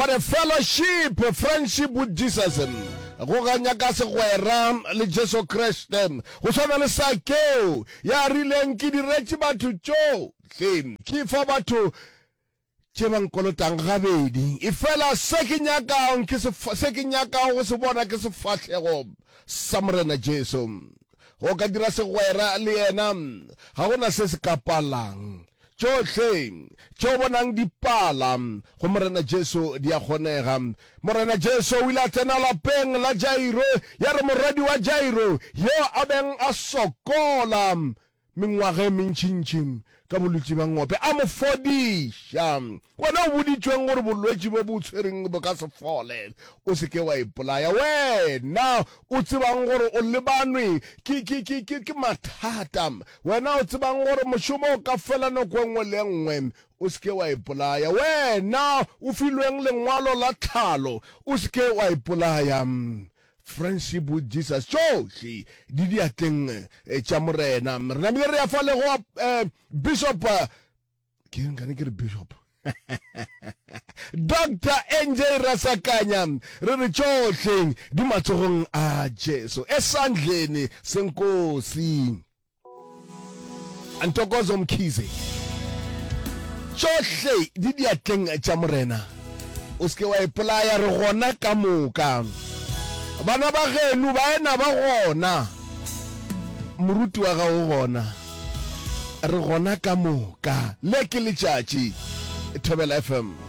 what a fellowship, a friendship with Jesus. Go ganya ka segwera le Jesu Kriste. Go tshwana le Sakeo ya rileng ke diretse batho tso. Ke fa batho ke bang kolotang gabedi. E fela se ke nyakang go se bona ke se fatlego sa morena Jesu. Go ka dira segwera le yena ga gona se se kapalang. Tsotlhe tso bonang dipala go morena Jesu di a kgonega. Morena Jesu o ile a tsena lapeng la Jairo, ya re moradi wa Jairo yo a beng a sokola mengwaga mentšintšhi ka bolwetse ba ngope a mo fodisha. Wena o boditsweng gore bolwetse bo bo tshwereng bo ka se fole, o se ke wa ipolaya. Wena o tsebang gore o lebanwe ke mathata, wena o tsebang gore mošomo o ka fela nako nngwe le nngwe, o se ke wa ipolaya. Wena o filweng lengwalo la tlhalo, o se ke wa ipolaya. Friendship with Jesus. Tsotlhe di diatleng tša morena. Rena bile re ya fa le go Bishop ke nkane ke re Bishop Dr. NJ Rasakanya re re tsotlhe di matsogong a Jesu, esandleni senkosi Antokozo Mkhize. Tsotlhe di diatleng tša morena, o se ke wa ipolaya. Re gona ka moka, bana ba genu ba ena ba gona, moruti wa ga o gona, re gona ka moka. Le ke letšatši Thobela FM.